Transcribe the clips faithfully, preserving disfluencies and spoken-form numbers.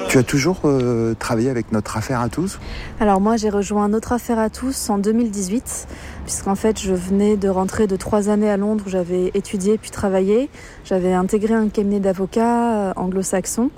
Tu as toujours euh, travaillé avec Notre Affaire à tous ? Alors moi j'ai rejoint Notre Affaire à tous en deux mille dix-huit, puisqu'en fait je venais de rentrer de trois années à Londres où j'avais étudié puis travaillé. J'avais intégré un cabinet d'avocats euh, anglo-saxon.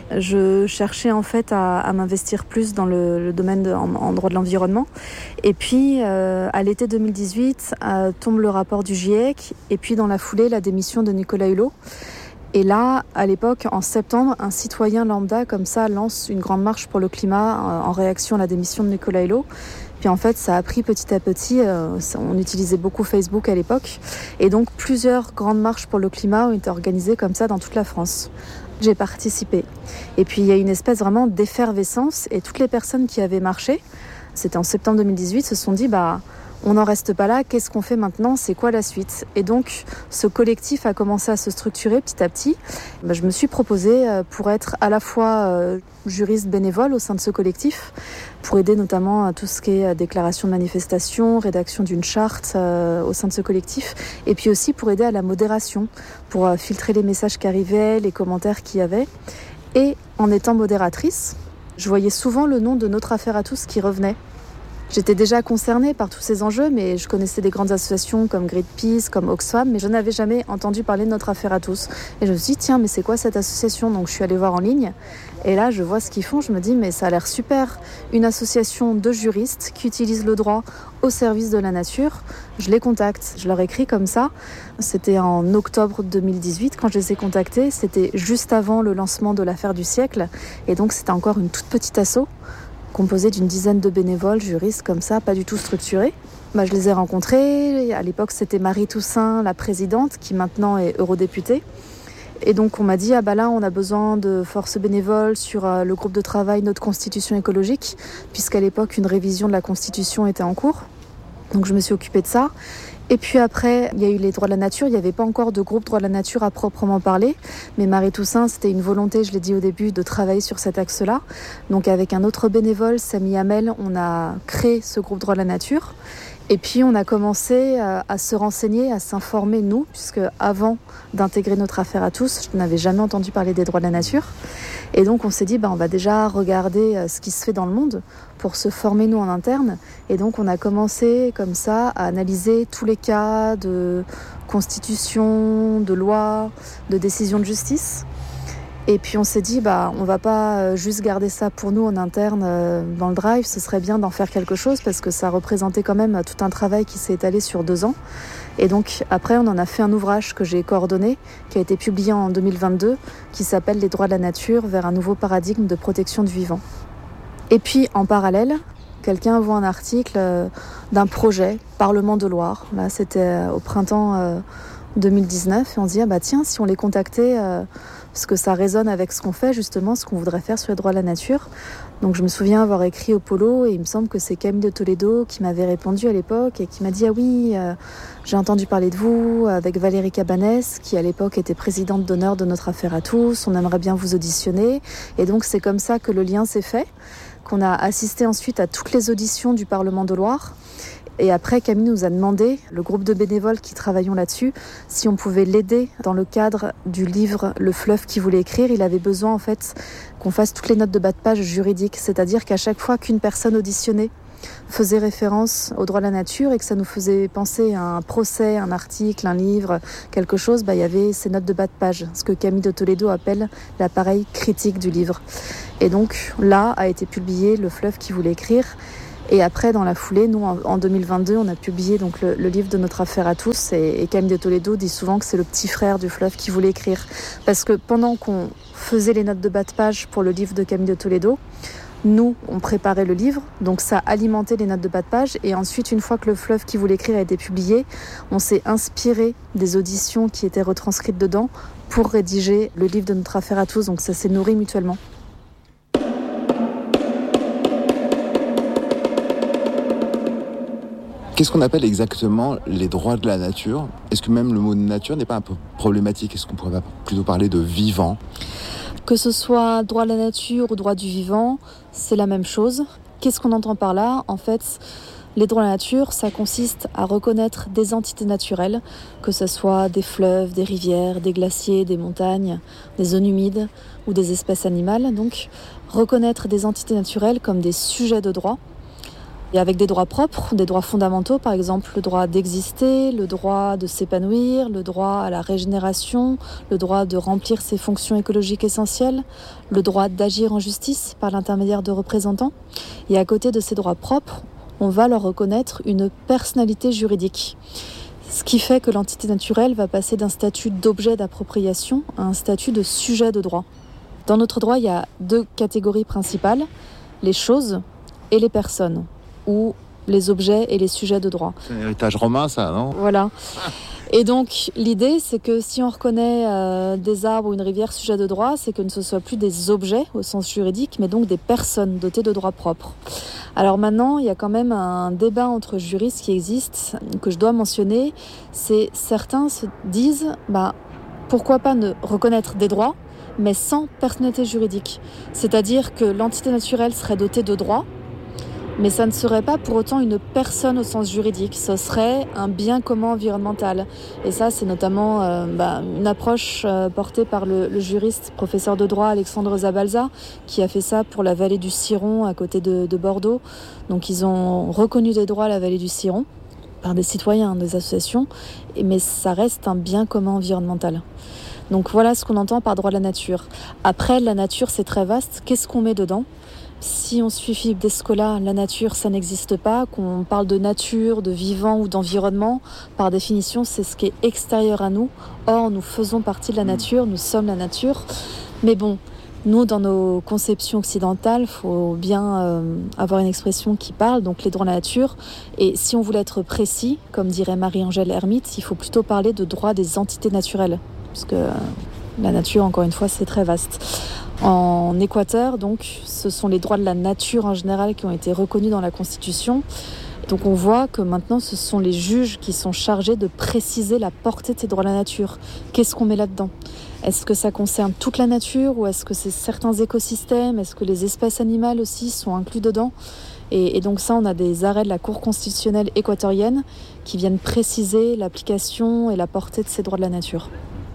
Je cherchais en fait à, à m'investir plus dans le, le domaine de, en, en droit de l'environnement. Et puis euh, à l'été deux mille dix-huit euh, tombe le rapport du GIEC et puis dans la foulée la démission de Nicolas Hulot. Et là, à l'époque, en septembre, un citoyen lambda comme ça lance une grande marche pour le climat en réaction à la démission de Nicolas Hulot. Puis en fait, ça a pris petit à petit, euh, on utilisait beaucoup Facebook à l'époque, et donc plusieurs grandes marches pour le climat ont été organisées comme ça dans toute la France. J'ai participé. Et puis il y a une espèce vraiment d'effervescence, et toutes les personnes qui avaient marché, c'était en septembre deux mille dix-huit, se sont dit bah on n'en reste pas là, qu'est-ce qu'on fait maintenant, c'est quoi la suite ? Et donc ce collectif a commencé à se structurer petit à petit. Ben, je me suis proposée pour être à la fois euh, juriste bénévole au sein de ce collectif, pour aider notamment à tout ce qui est déclaration de manifestation, rédaction d'une charte euh, au sein de ce collectif, et puis aussi pour aider à la modération, pour euh, filtrer les messages qui arrivaient, les commentaires qu'il y avait. Et en étant modératrice, je voyais souvent le nom de Notre Affaire à tous qui revenait. J'étais déjà concernée par tous ces enjeux, mais je connaissais des grandes associations comme Greenpeace, comme Oxfam, mais je n'avais jamais entendu parler de Notre Affaire à tous. Et je me suis dit, tiens, mais c'est quoi cette association ? Donc je suis allée voir en ligne, et là je vois ce qu'ils font, je me dis, mais ça a l'air super. Une association de juristes qui utilisent le droit au service de la nature. Je les contacte, je leur écris comme ça. C'était en octobre deux mille dix-huit quand je les ai contactés, c'était juste avant le lancement de l'affaire du siècle, et donc c'était encore une toute petite asso, composé d'une dizaine de bénévoles, juristes comme ça, pas du tout structurés. Bah, je les ai rencontrés. À l'époque, c'était Marie Toussaint, la présidente, qui maintenant est eurodéputée. Et donc, on m'a dit, ah bah là, on a besoin de forces bénévoles sur euh, le groupe de travail Notre Constitution écologique, puisqu'à l'époque, une révision de la Constitution était en cours. Donc, je me suis occupée de ça. Et puis après, il y a eu les droits de la nature. Il n'y avait pas encore de groupe droits de la nature à proprement parler. Mais Marie Toussaint, c'était une volonté, je l'ai dit au début, de travailler sur cet axe-là. Donc avec un autre bénévole, Samy Hamel, on a créé ce groupe droits de la nature. Et puis on a commencé à se renseigner, à s'informer, nous, puisque avant d'intégrer Notre Affaire à tous, je n'avais jamais entendu parler des droits de la nature. Et donc on s'est dit, bah, on va déjà regarder ce qui se fait dans le monde pour se former nous en interne. Et donc on a commencé comme ça à analyser tous les cas de constitution, de loi, de décision de justice. Et puis on s'est dit, bah, on va pas juste garder ça pour nous en interne euh, dans le drive, ce serait bien d'en faire quelque chose parce que ça représentait quand même tout un travail qui s'est étalé sur deux ans. Et donc après on en a fait un ouvrage que j'ai coordonné, qui a été publié en deux mille vingt-deux, qui s'appelle « Les droits de la nature vers un nouveau paradigme de protection du vivant ». Et puis en parallèle, quelqu'un voit un article euh, d'un projet, Parlement de Loire, là c'était euh, au printemps euh, deux mille dix-neuf, et on se dit, ah bah tiens, si on les contactait... Euh, parce que ça résonne avec ce qu'on fait, justement, ce qu'on voudrait faire sur les droits de la nature. Donc je me souviens avoir écrit au Polo, et il me semble que c'est Camille de Toledo qui m'avait répondu à l'époque, et qui m'a dit « Ah oui, euh, j'ai entendu parler de vous, avec Valérie Cabanès, qui à l'époque était présidente d'honneur de Notre Affaire à tous, on aimerait bien vous auditionner. » Et donc c'est comme ça que le lien s'est fait, qu'on a assisté ensuite à toutes les auditions du Parlement de Loire. Et après, Camille nous a demandé, le groupe de bénévoles qui travaillons là-dessus, si on pouvait l'aider dans le cadre du livre Le Fleuve qu'il voulait écrire. Il avait besoin en fait qu'on fasse toutes les notes de bas de page juridiques, c'est-à-dire qu'à chaque fois qu'une personne auditionnée faisait référence au droit de la nature et que ça nous faisait penser à un procès, un article, un livre, quelque chose, bah, il y avait ces notes de bas de page, ce que Camille de Toledo appelle l'appareil critique du livre. Et donc là a été publié Le Fleuve qu'il voulait écrire. Et après, dans la foulée, nous, en deux mille vingt-deux, on a publié donc, le, le livre de Notre Affaire à tous. Et, et Camille de Toledo dit souvent que c'est le petit frère du fleuve qui voulait écrire. Parce que pendant qu'on faisait les notes de bas de page pour le livre de Camille de Toledo, nous, on préparait le livre. Donc ça alimentait les notes de bas de page. Et ensuite, une fois que le fleuve qui voulait écrire a été publié, on s'est inspiré des auditions qui étaient retranscrites dedans pour rédiger le livre de Notre Affaire à tous. Donc ça s'est nourri mutuellement. Qu'est-ce qu'on appelle exactement les droits de la nature ? Est-ce que même le mot nature n'est pas un peu problématique ? Est-ce qu'on pourrait plutôt parler de vivant ? Que ce soit droit de la nature ou droit du vivant, c'est la même chose. Qu'est-ce qu'on entend par là ? En fait, Les droits de la nature, ça consiste à reconnaître des entités naturelles, que ce soit des fleuves, des rivières, des glaciers, des montagnes, des zones humides ou des espèces animales. Donc, reconnaître des entités naturelles comme des sujets de droit, et avec des droits propres, des droits fondamentaux, par exemple le droit d'exister, le droit de s'épanouir, le droit à la régénération, le droit de remplir ses fonctions écologiques essentielles, le droit d'agir en justice par l'intermédiaire de représentants. Et à côté de ces droits propres, on va leur reconnaître une personnalité juridique. Ce qui fait que l'entité naturelle va passer d'un statut d'objet d'appropriation à un statut de sujet de droit. Dans notre droit, il y a deux catégories principales, les choses et les personnes, ou les objets et les sujets de droit. C'est un héritage romain, ça, non ? Voilà. Et donc, l'idée, c'est que si on reconnaît euh, des arbres ou une rivière sujet de droit, c'est que ce ne soit plus des objets au sens juridique, mais donc des personnes dotées de droits propres. Alors maintenant, il y a quand même un débat entre juristes qui existe, que je dois mentionner. C'est certains se disent, bah, pourquoi pas ne reconnaître des droits, mais sans personnalité juridique. C'est-à-dire que l'entité naturelle serait dotée de droits, mais ça ne serait pas pour autant une personne au sens juridique, ce serait un bien commun environnemental. Et ça, c'est notamment euh, bah, une approche euh, portée par le, le juriste, professeur de droit Alexandre Zabalza, qui a fait ça pour la vallée du Ciron, à côté de, de Bordeaux. Donc ils ont reconnu des droits à la vallée du Ciron, par des citoyens, des associations, mais ça reste un bien commun environnemental. Donc voilà ce qu'on entend par droit de la nature. Après, la nature, c'est très vaste. Qu'est-ce qu'on met dedans ? Si on suit Philippe Descola, la nature, ça n'existe pas. Qu'on parle de nature, de vivant ou d'environnement, par définition, c'est ce qui est extérieur à nous. Or, nous faisons partie de la nature, nous sommes la nature. Mais bon, nous, dans nos conceptions occidentales, il faut bien euh, avoir une expression qui parle, donc les droits de la nature. Et si on voulait être précis, comme dirait Marie-Angèle Hermite, il faut plutôt parler de droits des entités naturelles. Parce que la nature, encore une fois, c'est très vaste. En Équateur, donc, ce sont les droits de la nature en général qui ont été reconnus dans la Constitution. Donc on voit que maintenant, ce sont les juges qui sont chargés de préciser la portée de ces droits de la nature. Qu'est-ce qu'on met là-dedans ? Est-ce que ça concerne toute la nature ou est-ce que c'est certains écosystèmes ? Est-ce que les espèces animales aussi sont inclus dedans ? et, et donc ça, on a des arrêts de la Cour constitutionnelle équatorienne qui viennent préciser l'application et la portée de ces droits de la nature.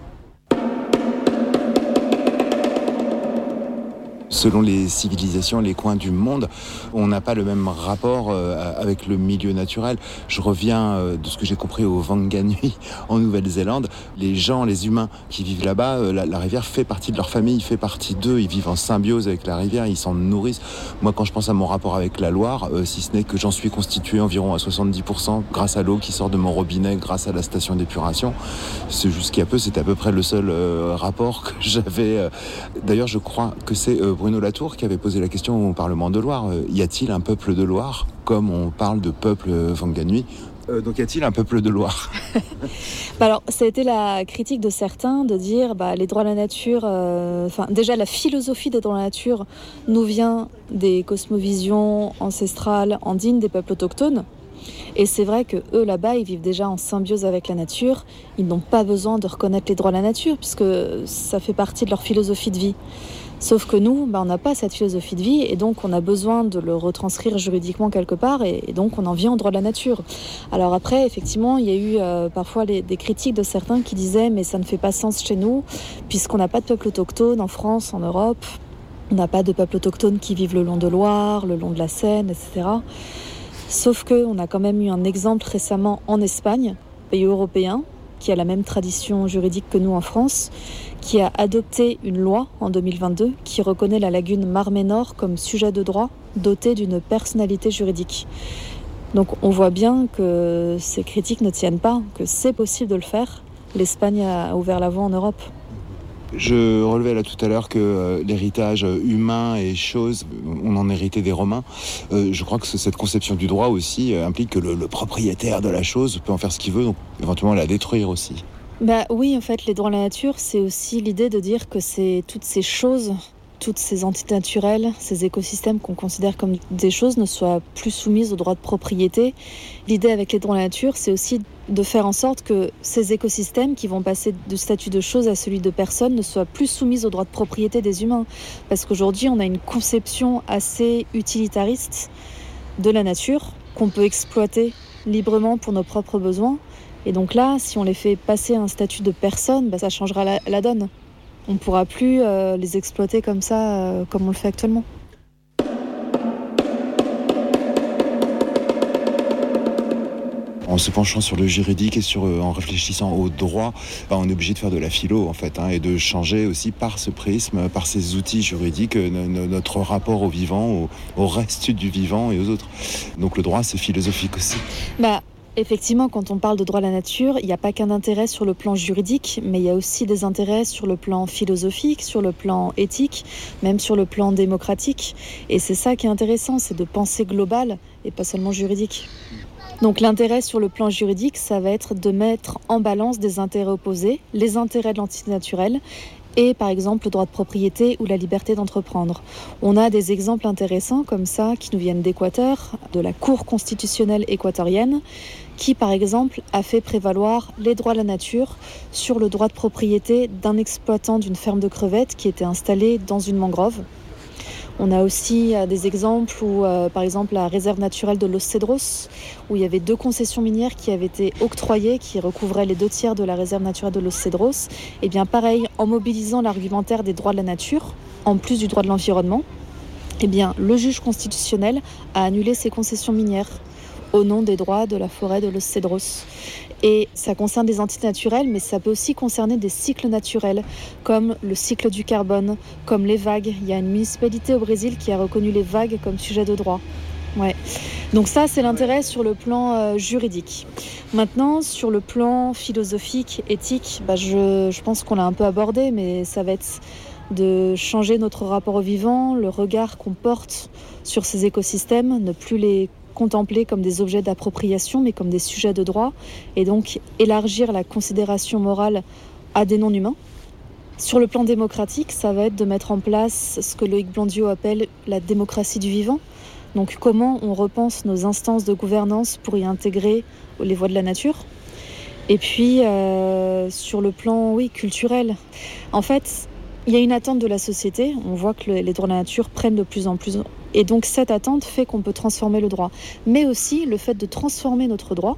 Selon les civilisations, les coins du monde, on n'a pas le même rapport euh, avec le milieu naturel. Je reviens euh, de ce que j'ai compris au Whanganui, en Nouvelle-Zélande. Les gens, les humains qui vivent là-bas, euh, la, la rivière fait partie de leur famille, fait partie d'eux. Ils vivent en symbiose avec la rivière, ils s'en nourrissent. Moi, quand je pense à mon rapport avec la Loire, euh, si ce n'est que j'en suis constitué environ à soixante-dix pour cent grâce à l'eau qui sort de mon robinet, grâce à la station d'épuration. C'est jusqu'à peu, c'était à peu près le seul euh, rapport que j'avais. Euh. D'ailleurs, je crois que c'est euh, Bruno Latour qui avait posé la question au Parlement de Loire. Euh, y a-t-il un peuple de Loire, comme on parle de peuple euh, Whanganui ? Euh, donc y a-t-il un peuple de Loire ? bah alors, ça a été la critique de certains de dire bah, les droits de la nature, euh, enfin déjà la philosophie des droits de la nature nous vient des cosmovisions ancestrales andines des peuples autochtones. Et c'est vrai que eux là-bas, ils vivent déjà en symbiose avec la nature. Ils n'ont pas besoin de reconnaître les droits de la nature puisque ça fait partie de leur philosophie de vie. Sauf que nous, bah, on n'a pas cette philosophie de vie et donc on a besoin de le retranscrire juridiquement quelque part et, et donc on en vient au droit de la nature. Alors après, effectivement, il y a eu euh, parfois les, des critiques de certains qui disaient mais ça ne fait pas sens chez nous puisqu'on n'a pas de peuple autochtone en France, en Europe. On n'a pas de peuple autochtone qui vivent le long de Loire, le long de la Seine, et cetera. Sauf qu'on a quand même eu un exemple récemment en Espagne, pays européen, qui a la même tradition juridique que nous en France, qui a adopté une loi en deux mille vingt-deux qui reconnaît la lagune Mar Menor comme sujet de droit doté d'une personnalité juridique. Donc on voit bien que ces critiques ne tiennent pas, que c'est possible de le faire. L'Espagne a ouvert la voie en Europe. Je relevais là tout à l'heure que euh, l'héritage humain et choses, on en héritait des Romains. Euh, je crois que cette conception du droit aussi euh, implique que le, le propriétaire de la chose peut en faire ce qu'il veut, donc éventuellement la détruire aussi. Bah oui, en fait, les droits de la nature, c'est aussi l'idée de dire que c'est toutes ces choses, toutes ces entités naturelles, ces écosystèmes qu'on considère comme des choses ne soient plus soumises aux droits de propriété. L'idée avec les droits de la nature, c'est aussi de faire en sorte que ces écosystèmes qui vont passer du statut de choses à celui de personnes ne soient plus soumis aux droits de propriété des humains. Parce qu'aujourd'hui, on a une conception assez utilitariste de la nature qu'on peut exploiter librement pour nos propres besoins. Et donc là, si on les fait passer à un statut de personne, bah, ça changera la, la donne. On ne pourra plus euh, les exploiter comme ça, euh, comme on le fait actuellement. En se penchant sur le juridique et sur, en réfléchissant au droit, bah, on est obligé de faire de la philo en fait, hein, et de changer aussi par ce prisme, par ces outils juridiques, notre rapport au vivant, au, au reste du vivant et aux autres. Donc le droit, c'est philosophique aussi. Bah, effectivement, quand on parle de droit à la nature, il n'y a pas qu'un intérêt sur le plan juridique, mais il y a aussi des intérêts sur le plan philosophique, sur le plan éthique, même sur le plan démocratique. Et c'est ça qui est intéressant, c'est de penser global et pas seulement juridique. Donc l'intérêt sur le plan juridique, ça va être de mettre en balance des intérêts opposés, les intérêts de l'entité naturelle et par exemple le droit de propriété ou la liberté d'entreprendre. On a des exemples intéressants comme ça qui nous viennent d'Équateur, de la Cour constitutionnelle équatorienne, qui par exemple a fait prévaloir les droits de la nature sur le droit de propriété d'un exploitant d'une ferme de crevettes qui était installé dans une mangrove. On a aussi euh, des exemples où, euh, par exemple, la réserve naturelle de Los Cedros, où il y avait deux concessions minières qui avaient été octroyées, qui recouvraient les deux tiers de la réserve naturelle de Los Cedros. Et bien pareil, en mobilisant l'argumentaire des droits de la nature, en plus du droit de l'environnement, eh bien, le juge constitutionnel a annulé ces concessions minières au nom des droits de la forêt de Los Cedros. Et ça concerne des entités naturelles, mais ça peut aussi concerner des cycles naturels, comme le cycle du carbone, comme les vagues. Il y a une municipalité au Brésil qui a reconnu les vagues comme sujet de droit. Ouais. Donc ça, c'est l'intérêt sur le plan euh, juridique. Maintenant, sur le plan philosophique, éthique, bah, je, je pense qu'on l'a un peu abordé, mais ça va être de changer notre rapport au vivant, le regard qu'on porte sur ces écosystèmes, ne plus les contempler comme des objets d'appropriation, mais comme des sujets de droit, et donc élargir la considération morale à des non-humains. Sur le plan démocratique, ça va être de mettre en place ce que Loïc Blondiot appelle la démocratie du vivant. Donc comment on repense nos instances de gouvernance pour y intégrer les voies de la nature. Et puis euh, sur le plan oui, culturel, en fait, il y a une attente de la société. On voit que les droits de la nature prennent de plus en plus. Et donc cette attente fait qu'on peut transformer le droit. Mais aussi le fait de transformer notre droit,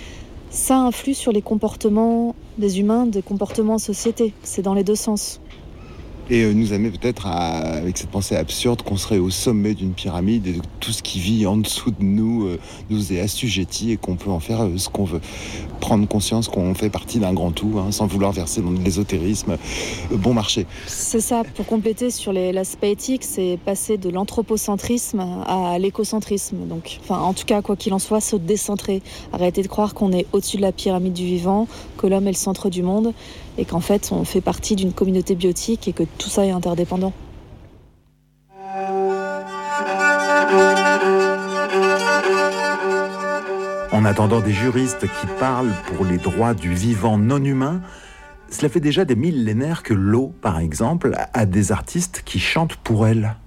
ça influe sur les comportements des humains, des comportements en société. C'est dans les deux sens. Et euh, nous amener peut-être à, avec cette pensée absurde qu'on serait au sommet d'une pyramide et que tout ce qui vit en dessous de nous euh, nous est assujetti et qu'on peut en faire euh, ce qu'on veut. Prendre conscience qu'on fait partie d'un grand tout, hein, sans vouloir verser dans l'ésotérisme, euh, bon marché. C'est ça, pour compléter sur les, l'aspect éthique, c'est passer de l'anthropocentrisme à l'écocentrisme. Donc, enfin, en tout cas, quoi qu'il en soit, se décentrer. Arrêter de croire qu'on est au-dessus de la pyramide du vivant, que l'homme est le centre du monde, et qu'en fait, on fait partie d'une communauté biotique et que tout ça est interdépendant. En attendant des juristes qui parlent pour les droits du vivant non humain, cela fait déjà des millénaires que l'eau, par exemple, a des artistes qui chantent pour elle.